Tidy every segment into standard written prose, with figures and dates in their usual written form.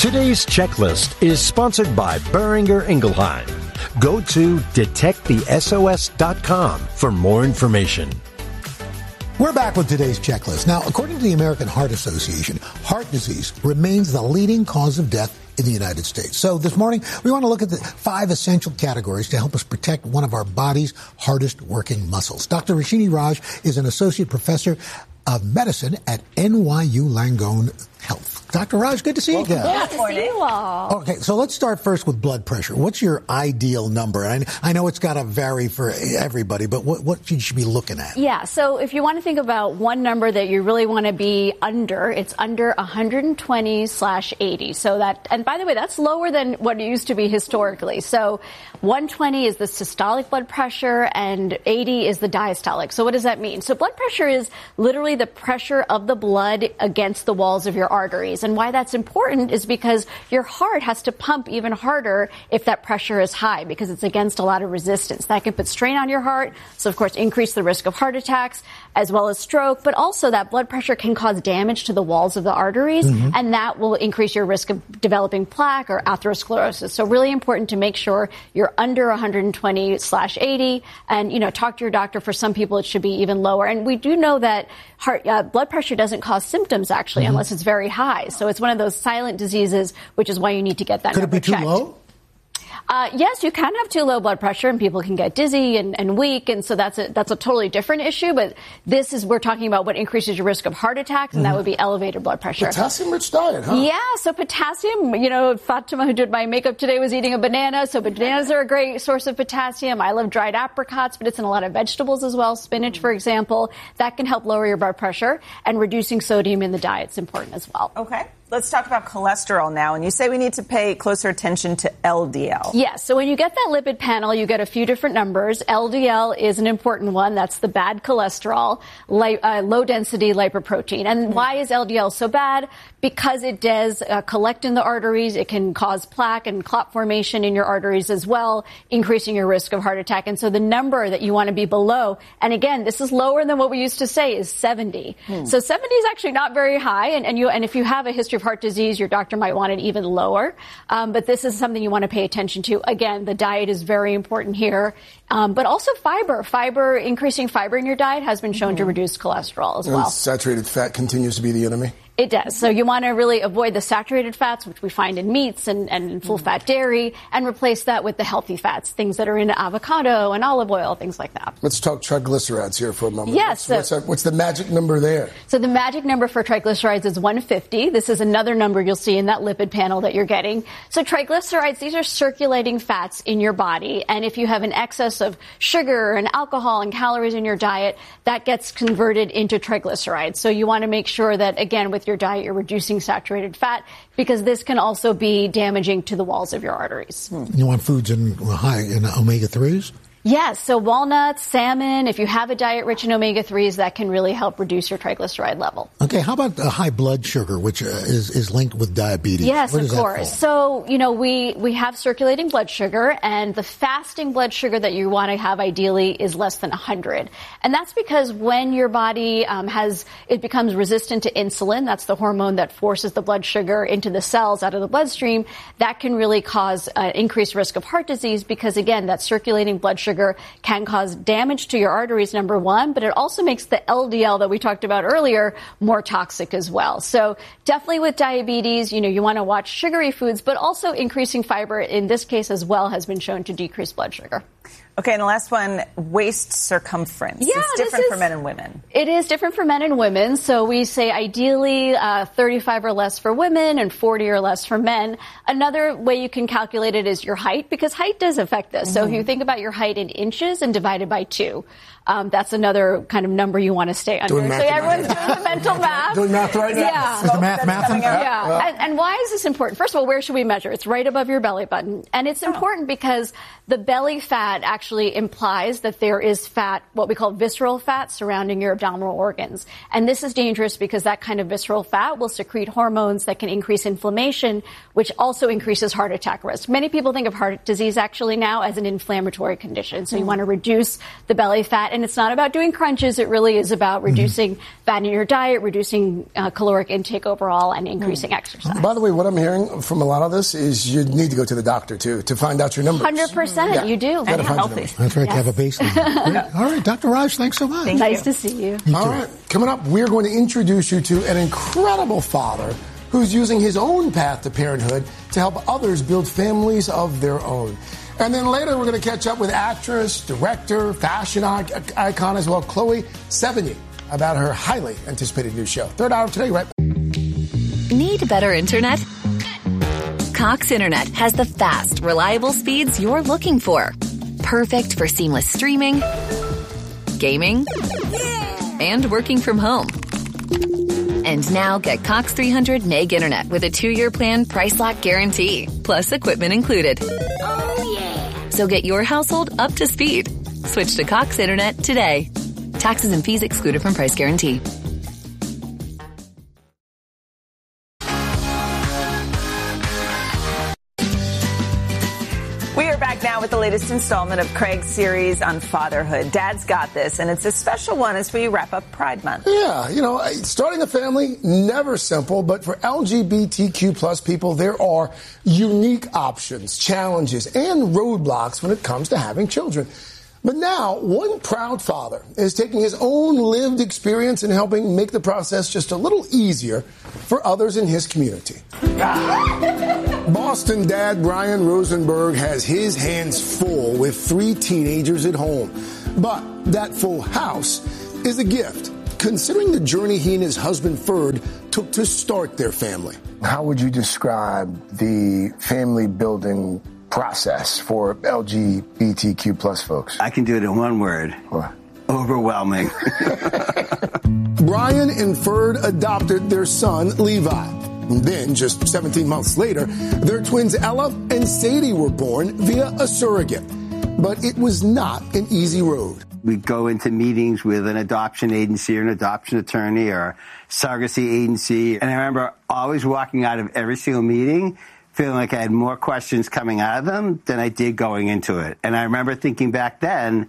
Today's checklist is sponsored by Boehringer Ingelheim. Go to detectthesos.com for more information. We're back with today's checklist. Now, according to the American Heart Association, heart disease remains the leading cause of death in the United States. So this morning, we want to look at the 5 essential categories to help us protect one of our body's hardest working muscles. Dr. Rashini Raj is an associate professor of medicine at NYU Langone Health. Dr. Raj, good to see you again. Good to see you all. Okay, so let's start first with blood pressure. What's your ideal number? I know it's got to vary for everybody, but what you should be looking at? Yeah, so if you want to think about one number that you really want to be under, it's under 120/80. So that, and by the way, that's lower than what it used to be historically. So 120 is the systolic blood pressure and 80 is the diastolic. So what does that mean? So blood pressure is literally the pressure of the blood against the walls of your arteries. And why that's important is because your heart has to pump even harder if that pressure is high, because it's against a lot of resistance. That can put strain on your heart. So, of course, increase the risk of heart attacks as well as stroke. But also that blood pressure can cause damage to the walls of the arteries, and that will increase your risk of developing plaque or atherosclerosis. So really important to make sure you're under 120/80 and, talk to your doctor. For some people, it should be even lower. And we do know that blood pressure doesn't cause symptoms, actually, unless it's very high. So it's one of those silent diseases, which is why you need to get that number checked. Could it be too low? Yes, you can have too low blood pressure and people can get dizzy and weak. And so that's a totally different issue. But we're talking about what increases your risk of heart attacks, and that would be elevated blood pressure. Potassium-rich diet, huh? Yeah, so potassium, Fatima, who did my makeup today, was eating a banana. So bananas are a great source of potassium. I love dried apricots, but it's in a lot of vegetables as well. Spinach, for example. That can help lower your blood pressure, and reducing sodium in the diet is important as well. Okay. Let's talk about cholesterol now. And you say we need to pay closer attention to LDL. Yes. So when you get that lipid panel, you get a few different numbers. LDL is an important one. That's the bad cholesterol, low-density lipoprotein. And why is LDL so bad? Because it does collect in the arteries. It can cause plaque and clot formation in your arteries as well, increasing your risk of heart attack. And so the number that you want to be below, and again, this is lower than what we used to say, is 70. So 70 is actually not very high. And if you have a history of heart disease, your doctor might want it even lower. But this is something you want to pay attention to. Again, the diet is very important here. But also fiber. Increasing fiber in your diet has been shown to reduce cholesterol as well. Saturated fat continues to be the enemy? It does. So you want to really avoid the saturated fats, which we find in meats and full-fat dairy, and replace that with the healthy fats, things that are in avocado and olive oil, things like that. Let's talk triglycerides here for a moment. Yes. What's the magic number there? So the magic number for triglycerides is 150. This is another number you'll see in that lipid panel that you're getting. So triglycerides, these are circulating fats in your body. And if you have an excess of sugar and alcohol and calories in your diet, that gets converted into triglycerides. So you want to make sure that, again, with your diet, you're reducing saturated fat, because this can also be damaging to the walls of your arteries. You want foods high in omega-3s? Yes, so walnuts, salmon, if you have a diet rich in omega-3s, that can really help reduce your triglyceride level. Okay, how about high blood sugar, which is linked with diabetes? Yes, of course. So, we have circulating blood sugar, and the fasting blood sugar that you want to have ideally is less than 100. And that's because when your body it becomes resistant to insulin, that's the hormone that forces the blood sugar into the cells out of the bloodstream, that can really cause increased risk of heart disease, because, again, that circulating blood sugar can cause damage to your arteries, number one, but it also makes the LDL that we talked about earlier more toxic as well. So definitely with diabetes, you want to watch sugary foods, but also increasing fiber in this case as well has been shown to decrease blood sugar. Okay, and the last one, waist circumference. Yeah, it's different for men and women. It is different for men and women. So we say ideally 35 or less for women and 40 or less for men. Another way you can calculate it is your height, because height does affect this. So if you think about your height in inches and divide it by 2, that's another kind of number you want to stay under. So everyone's doing the mental math. Doing math right now? Yeah. Is the math? Yeah. And why is this important? First of all, where should we measure? It's right above your belly button. And it's important because the belly fat actually implies that there is fat, what we call visceral fat, surrounding your abdominal organs. And this is dangerous because that kind of visceral fat will secrete hormones that can increase inflammation, which also increases heart attack risk. Many people think of heart disease actually now as an inflammatory condition. So you want to reduce the belly fat. and it's not about doing crunches. It really is about reducing fat in your diet, reducing caloric intake overall, and increasing exercise. By the way, what I'm hearing from a lot of this is you need to go to the doctor, too, to find out your numbers. 100%. You do. And healthy. That's right, to have a baseline. All right, Dr. Raj, thanks so much. Nice to see you. All right, coming up, we're going to introduce you to an incredible father who's using his own path to parenthood to help others build families of their own. And then later, we're going to catch up with actress, director, fashion icon as well, Chloe Sevigny, about her highly anticipated new show. Third hour of today, right? Need better internet? Cox Internet has the fast, reliable speeds you're looking for. Perfect for seamless streaming, gaming, and working from home. And now get Cox 300 meg internet with a 2-year plan price lock guarantee, plus equipment included. Oh, yeah. So get your household up to speed. Switch to Cox Internet today. Taxes and fees excluded from price guarantee. We are back now with the latest installment of Craig's series on fatherhood. Dad's Got This, and it's a special one as we wrap up Pride Month. Yeah, starting a family, never simple, but for LGBTQ plus people, there are unique options, challenges, and roadblocks when it comes to having children. But now, one proud father is taking his own lived experience and helping make the process just a little easier for others in his community. Boston dad Brian Rosenberg has his hands full with 3 teenagers at home. But that full house is a gift, considering the journey he and his husband Ferd took to start their family. How would you describe the family building process for LGBTQ plus folks? I can do it in one word. What? Overwhelming. Brian and Ferd adopted their son, Levi. And then, just 17 months later, their twins Ella and Sadie were born via a surrogate. But it was not an easy road. We go into meetings with an adoption agency or an adoption attorney or surrogacy agency. And I remember always walking out of every single meeting feeling like I had more questions coming out of them than I did going into it. And I remember thinking back then,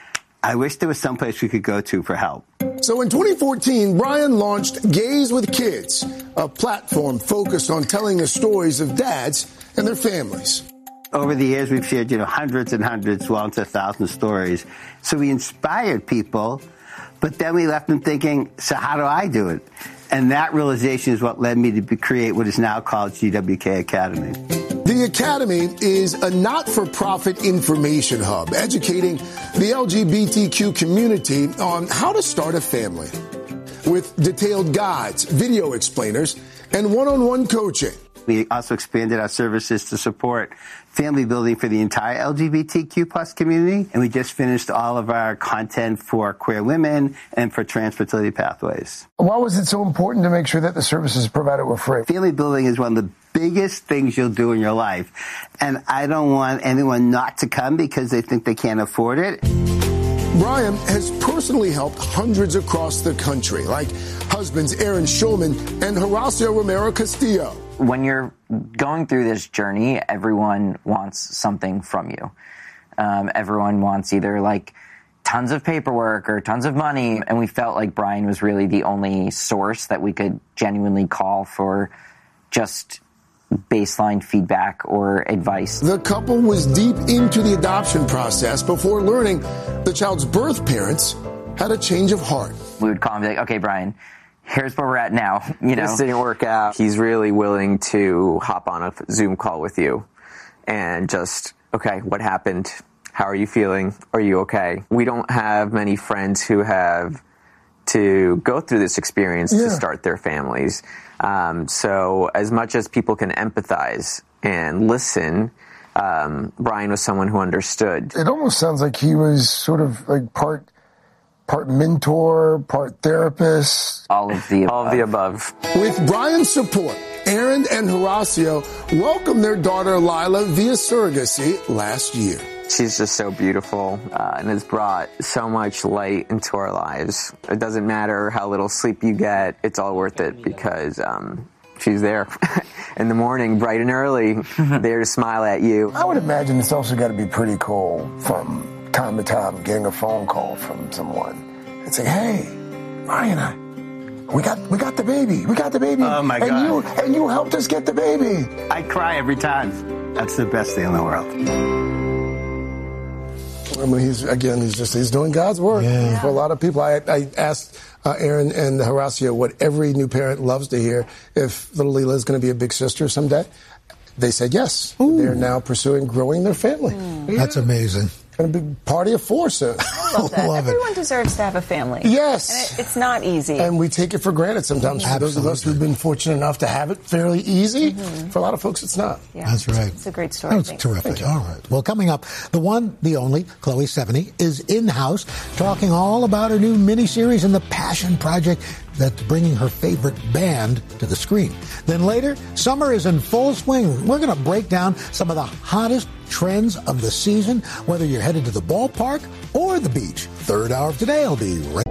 I wish there was someplace we could go to for help. So in 2014, Brian launched Gays with Kids, a platform focused on telling the stories of dads and their families. Over the years, we've shared, hundreds and hundreds, well into 1,000 stories. So we inspired people, but then we left them thinking, so how do I do it? And that realization is what led me to create what is now called GWK Academy. The Academy is a not-for-profit information hub educating the LGBTQ community on how to start a family, with detailed guides, video explainers, and one-on-one coaching. We also expanded our services to support family building for the entire LGBTQ plus community. And we just finished all of our content for queer women and for trans fertility pathways. Why was it so important to make sure that the services provided were free? Family building is one of the biggest things you'll do in your life. And I don't want anyone not to come because they think they can't afford it. Brian has personally helped hundreds across the country, like husbands Aaron Schulman and Horacio Romero Castillo. When you're going through this journey, everyone wants something from you. Everyone wants either tons of paperwork or tons of money. And we felt like Brian was really the only source that we could genuinely call for just baseline feedback or advice. The couple was deep into the adoption process before learning the child's birth parents had a change of heart. We would call him and be like, okay, Brian, here's where we're at now. This didn't work out. He's really willing to hop on a Zoom call with you and just, okay, what happened? How are you feeling? Are you okay? We don't have many friends who have to go through this experience to start their families. So as much as people can empathize and listen, Brian was someone who understood. It almost sounds like he was sort of like part mentor, part therapist. All of the above. All of the above. With Brian's support, Aaron and Horacio welcomed their daughter Lila via surrogacy last year. She's just so beautiful and has brought so much light into our lives. It doesn't matter how little sleep you get. It's all worth it because she's there in the morning, bright and early, there to smile at you. I would imagine it's also got to be pretty cool from time to time getting a phone call from someone and saying, "Hey, Ryan, we got the baby. We got the baby. Oh my God. And you helped us get the baby." I cry every time. That's the best thing in the world. I mean, he's doing God's work for a lot of people. I asked Aaron and Horacio what every new parent loves to hear, if little Leela is going to be a big sister someday. They said yes. Ooh. They're now pursuing growing their family. That's amazing. Going to be party of four soon. I love that. Everyone deserves to have a family. Yes. And it's not easy. And we take it for granted sometimes. For those of us who've been fortunate enough to have it fairly easy, for a lot of folks it's not. Yeah. That's right. It's a great story. That's terrific. All right. Well, coming up, the one, the only, Chloe Sevigny is in-house talking all about her new miniseries and the passion project that's bringing her favorite band to the screen. Then later, summer is in full swing. We're going to break down some of the hottest trends of the season, whether you're headed to the ballpark or the beach. Third hour of Today will be right